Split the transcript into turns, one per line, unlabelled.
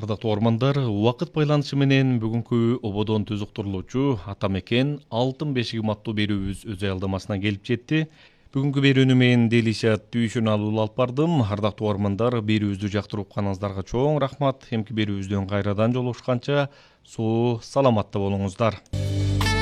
Ардактуу ормандар, убакыт байланышы менен бүгүнкү ободон түз уктурулуучу Ата мекен алтын бешигим аттуу берүүбүз өз аялдамасына келип жетти. Бүгүнкү берүүнү мен Делишат Түйшүн алып бардым. Ардактуу ормандар, берүүбүздү жактырып укканыңыздарга чоң рахмат. Эмки берүүбүздөн кайрадан жолугушканча соо саламатта болуңуздар.